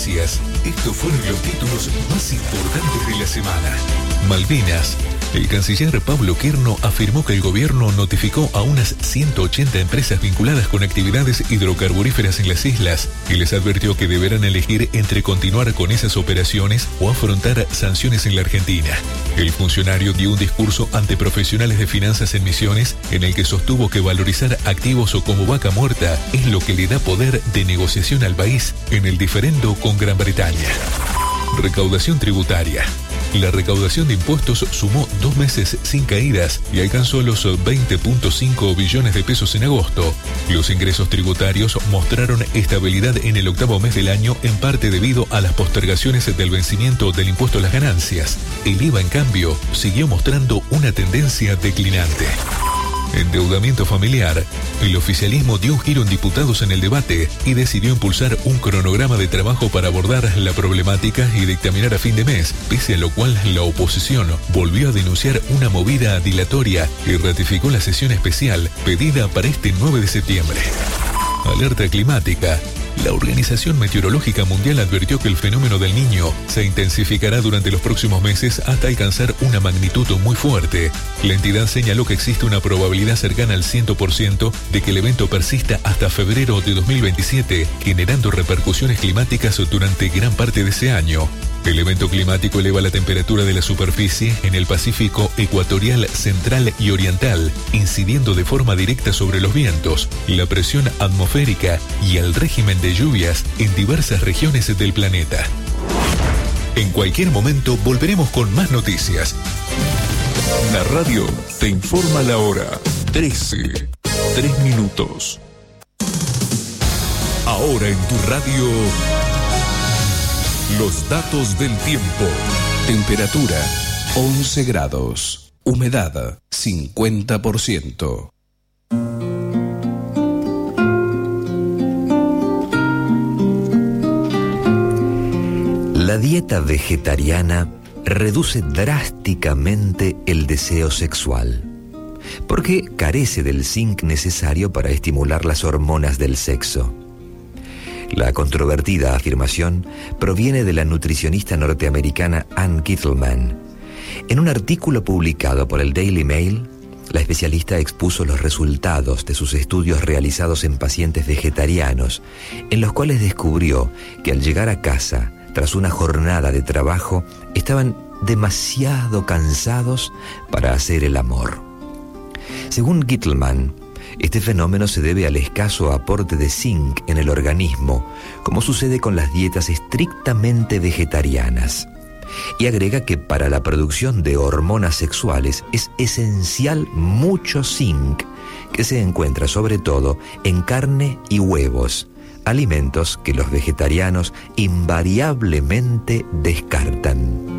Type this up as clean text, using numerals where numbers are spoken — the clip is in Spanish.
noticias. Estos fueron los títulos más importantes de la semana. Malvinas. El canciller Pablo Quirno afirmó que el gobierno notificó a unas 180 empresas vinculadas con actividades hidrocarburíferas en las islas y les advirtió que deberán elegir entre continuar con esas operaciones o afrontar sanciones en la Argentina. El funcionario dio un discurso ante profesionales de finanzas en Misiones en el que sostuvo que valorizar activos o como vaca muerta es lo que le da poder de negociación al país en el diferendo con Gran Bretaña. Recaudación tributaria. La recaudación de impuestos sumó 2 meses sin caídas y alcanzó los 20.5 billones de pesos en agosto. Los ingresos tributarios mostraron estabilidad en el octavo mes del año, en parte debido a las postergaciones del vencimiento del impuesto a las ganancias. El IVA, en cambio, siguió mostrando una tendencia declinante. Endeudamiento familiar. El oficialismo dio un giro en diputados en el debate y decidió impulsar un cronograma de trabajo para abordar la problemática y dictaminar a fin de mes, pese a lo cual la oposición volvió a denunciar una movida dilatoria y ratificó la sesión especial pedida para este 9 de septiembre. Alerta climática. La Organización Meteorológica Mundial advirtió que el fenómeno del Niño se intensificará durante los próximos meses hasta alcanzar una magnitud muy fuerte. La entidad señaló que existe una probabilidad cercana al 100% de que el evento persista hasta febrero de 2027, generando repercusiones climáticas durante gran parte de ese año. El evento climático eleva la temperatura de la superficie en el Pacífico ecuatorial, central y oriental, incidiendo de forma directa sobre los vientos, la presión atmosférica y el régimen de lluvias en diversas regiones del planeta. En cualquier momento volveremos con más noticias. La radio te informa la hora. 13:03. Ahora en tu radio, los datos del tiempo. Temperatura 11 grados. Humedad 50%. La dieta vegetariana reduce drásticamente el deseo sexual, porque carece del zinc necesario para estimular las hormonas del sexo. La controvertida afirmación proviene de la nutricionista norteamericana Ann Kittleman. En un artículo publicado por el Daily Mail, la especialista expuso los resultados de sus estudios realizados en pacientes vegetarianos, en los cuales descubrió que al llegar a casa, tras una jornada de trabajo, estaban demasiado cansados para hacer el amor. Según Kittleman, este fenómeno se debe al escaso aporte de zinc en el organismo, como sucede con las dietas estrictamente vegetarianas. Y agrega que para la producción de hormonas sexuales es esencial mucho zinc, que se encuentra sobre todo en carne y huevos, alimentos que los vegetarianos invariablemente descartan.